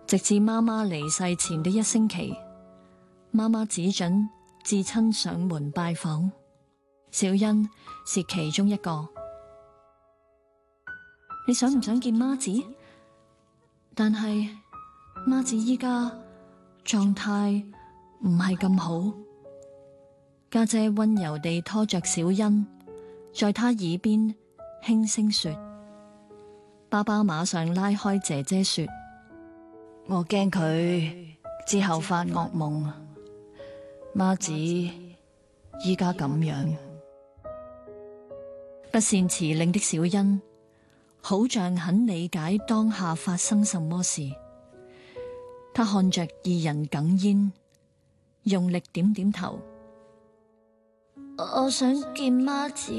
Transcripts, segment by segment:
直至媽媽離世前的1星期，媽媽只准至親上門拜訪，小欣是其中一個。你想唔想見媽子？但係媽子依家狀態唔係咁好。家姐溫柔地拖着小欣，在她耳邊輕聲說。爸爸馬上拉開姐姐說：我驚佢之後發噩夢。媽子依家咁樣。不善辭令的小欣好像很理解當下發生什麼事。她看着二人哽咽，用力點點頭。我想見媽子。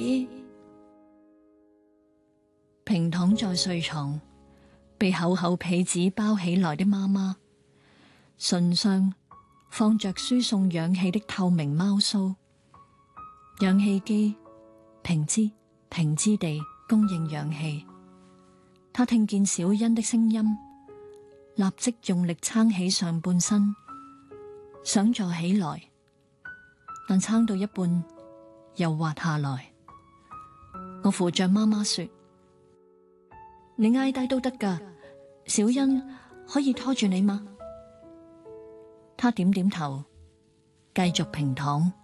平躺在睡床，被厚厚被子包起來的媽媽，唇上放着輸送氧氣的透明貓鬚。氧氣機停吱停吱地供應氧氣。她聽見小欣的聲音，立即用力撐起上半身，想坐起來，但撐到一半又滑下來。我扶着媽媽說：你挨低都得㗎，小欣可以拖住你嗎？她點點頭，繼續平躺。